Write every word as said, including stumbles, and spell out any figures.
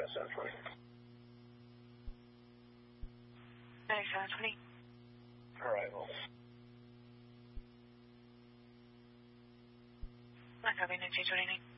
essentially. ninety-seven twenty. Arrival. Not copy, nineteen twenty-nine.